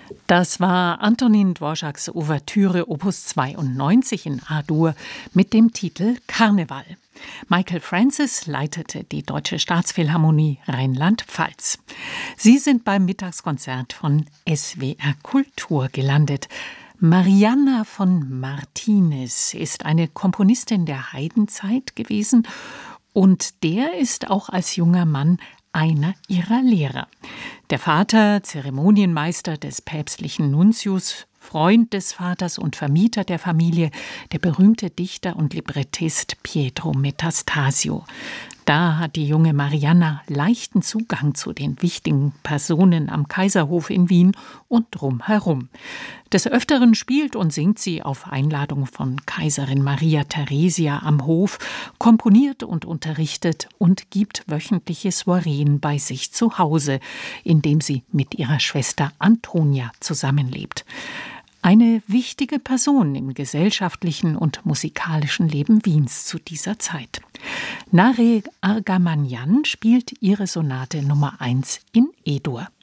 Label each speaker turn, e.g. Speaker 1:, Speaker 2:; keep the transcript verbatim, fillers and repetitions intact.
Speaker 1: Das war Antonin Dvořáks Ouvertüre Opus zweiundneunzig in A-Dur mit dem Titel Karneval. Michael Francis leitete die Deutsche Staatsphilharmonie Rheinland-Pfalz. Sie sind beim Mittagskonzert von S W R Kultur gelandet. Marianna von Martinez ist eine Komponistin der Haydn-Zeit gewesen und der ist auch als junger Mann einer ihrer Lehrer. Der Vater, Zeremonienmeister des päpstlichen Nuntius, Freund des Vaters und Vermieter der Familie, der berühmte Dichter und Librettist Pietro Metastasio. Da hat die junge Marianna leichten Zugang zu den wichtigen Personen am Kaiserhof in Wien und drumherum. Des Öfteren spielt und singt sie auf Einladung von Kaiserin Maria Theresia am Hof, komponiert und unterrichtet und gibt wöchentliche Soireen bei sich zu Hause, indem sie mit ihrer Schwester Antonia zusammenlebt. Eine wichtige Person im gesellschaftlichen und musikalischen Leben Wiens zu dieser Zeit. Nare Argamanyan spielt ihre Sonate Nummer eins in E-Dur.